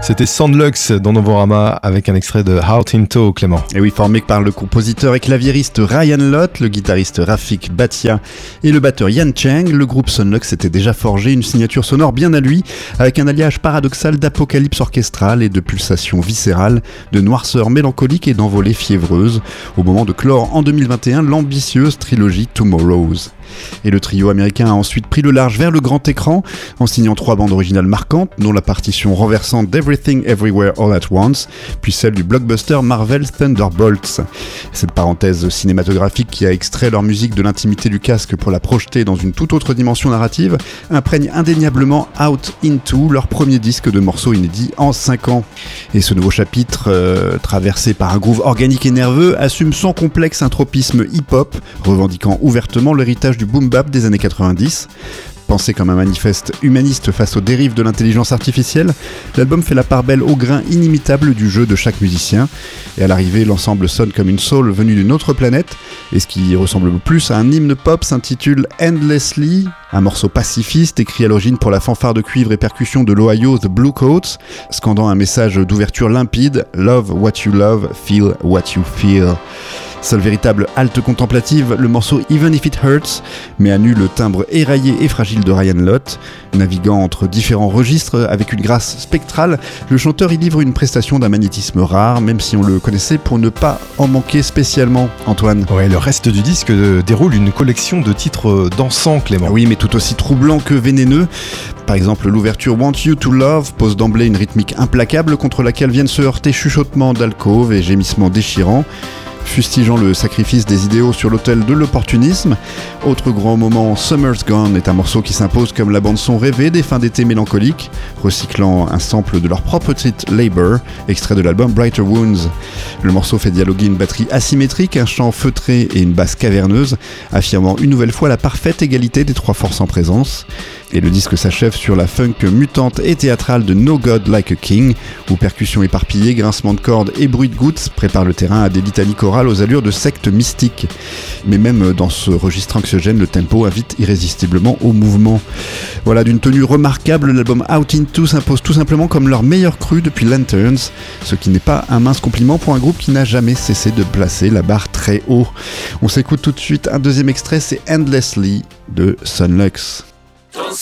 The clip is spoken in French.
C'était Soundlux dans Novorama avec un extrait de Heart Into, Clément. Et oui, formé par le compositeur et claviériste Ryan Lott, le guitariste Rafik Bhatia et le batteur Yan Cheng, le groupe Soundlux s'était déjà forgé une signature sonore bien à lui, avec un alliage paradoxal d'apocalypse orchestrale et de pulsations viscérales, de noirceur mélancolique et d'envolée fiévreuse, au moment de clore en 2021 l'ambitieuse trilogie Tomorrows. Et le trio américain a ensuite pris le large vers le grand écran en signant 3 bandes originales marquantes, dont la partition renversante d'Everything Everywhere All at Once, puis celle du blockbuster Marvel Thunderbolts. Cette parenthèse cinématographique qui a extrait leur musique de l'intimité du casque pour la projeter dans une toute autre dimension narrative imprègne indéniablement Out Into, leur premier disque de morceaux inédits en 5 ans. Et ce nouveau chapitre, traversé par un groove organique et nerveux, assume sans complexe un tropisme hip-hop, revendiquant ouvertement l'héritage du boom-bap des années 90. Pensé comme un manifeste humaniste face aux dérives de l'intelligence artificielle, l'album fait la part belle au grain inimitable du jeu de chaque musicien. Et à l'arrivée, l'ensemble sonne comme une soul venue d'une autre planète. Et ce qui ressemble le plus à un hymne pop s'intitule Endlessly, un morceau pacifiste écrit à l'origine pour la fanfare de cuivre et percussion de l'Ohio The Bluecoats, scandant un message d'ouverture limpide « Love what you love, feel what you feel ». Seule véritable halte contemplative, le morceau Even If It Hurts met à nu le timbre éraillé et fragile de Ryan Lott. Naviguant entre différents registres avec une grâce spectrale, le chanteur y livre une prestation d'un magnétisme rare, même si on le connaissait pour ne pas en manquer spécialement. Antoine. Ouais, le reste du disque déroule une collection de titres dansants, Clément. Oui, mais tout aussi troublant que vénéneux. Par exemple, l'ouverture Want You to Love pose d'emblée une rythmique implacable contre laquelle viennent se heurter chuchotements d'alcôve et gémissements déchirants, fustigeant le sacrifice des idéaux sur l'autel de l'opportunisme. Autre grand moment, Summer's Gone est un morceau qui s'impose comme la bande-son rêvée des fins d'été mélancoliques, recyclant un sample de leur propre titre Labour, extrait de l'album Brighter Wounds. Le morceau fait dialoguer une batterie asymétrique, un chant feutré et une basse caverneuse, affirmant une nouvelle fois la parfaite égalité des 3 forces en présence. Et le disque s'achève sur la funk mutante et théâtrale de No God Like a King, où percussions éparpillées, grincements de cordes et bruit de gouttes préparent le terrain à des litanies chorales aux allures de sectes mystiques. Mais même dans ce registre anxiogène, le tempo invite irrésistiblement au mouvement. Voilà, d'une tenue remarquable, l'album Out Into s'impose tout simplement comme leur meilleur cru depuis Lanterns, ce qui n'est pas un mince compliment pour un groupe qui n'a jamais cessé de placer la barre très haut. On s'écoute tout de suite un deuxième extrait, c'est Endlessly de Soundlux.